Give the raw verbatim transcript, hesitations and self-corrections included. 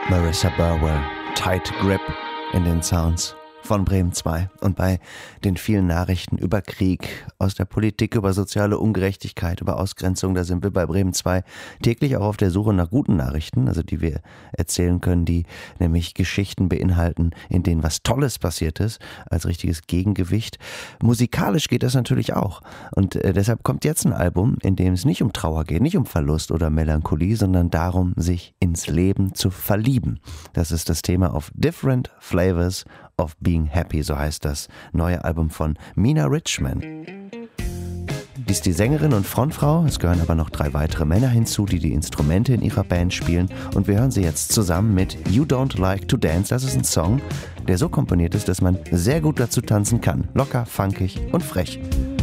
Marissa Burwell, Tight Grip in den Sounds von Bremen zwei. Und bei den vielen Nachrichten über Krieg, aus der Politik, über soziale Ungerechtigkeit, über Ausgrenzung, da sind wir bei Bremen zwei täglich auch auf der Suche nach guten Nachrichten, also die wir erzählen können, die nämlich Geschichten beinhalten, in denen was Tolles passiert ist, als richtiges Gegengewicht. Musikalisch geht das natürlich auch. Und äh, deshalb kommt jetzt ein Album, in dem es nicht um Trauer geht, nicht um Verlust oder Melancholie, sondern darum, sich ins Leben zu verlieben. Das ist das Thema auf Different Flavors of Being Happy, so heißt das neue Album von Mina Richman. Die ist die Sängerin und Frontfrau, es gehören aber noch drei weitere Männer hinzu, die die Instrumente in ihrer Band spielen, und wir hören sie jetzt zusammen mit You Don't Like to Dance. Das ist ein Song, der so komponiert ist, dass man sehr gut dazu tanzen kann. Locker, funkig und frech.